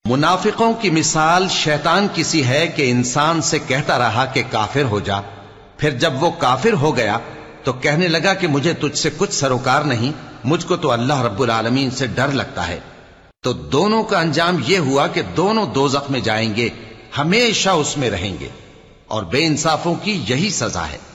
मुनाफिकों की मिसाल शैतान की सी है कि इंसान से कहता रहा कि काफिर हो जा, फिर जब वो काफिर हो गया तो कहने लगा कि मुझे तुझसे कुछ सरोकार नहीं, मुझको तो अल्लाह रब्बुल आलमीन से डर लगता है। तो दोनों का अंजाम यह हुआ कि दोनों दोज़ख में जाएंगे, हमेशा उसमें रहेंगे, और बेइंसाफों की यही सजा है।